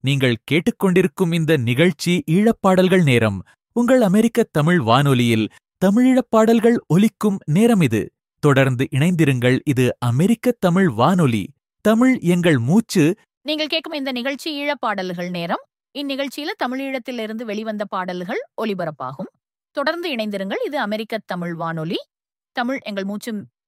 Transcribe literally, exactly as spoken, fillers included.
நீங்கள் கேட்டுக்கொண்டிருக்கும் இந்த நிகழ்ச்சி ஈழப்பாடல்கள் நேரம். உங்கள் அமெரிக்க தமிழ் வானொலியில் தமிழீழப் பாடல்கள் ஒலிக்கும் நேரம் இது. தொடர்ந்து இணைந்திருங்கள். இது அமெரிக்க தமிழ் வானொலி. தமிழ் எங்கள் மூச்சு. நீங்கள் கேட்கும் இந்த நிகழ்ச்சி ஈழப்பாடல்கள் நேரம். இந்நிகழ்ச்சியில தமிழீழத்திலிருந்து வெளிவந்த பாடல்கள் ஒலிபரப்பாகும். தொடர்ந்து இணைந்திருங்கள். இது அமெரிக்க தமிழ் வானொலி. தமிழ் எங்கள் மூச்சு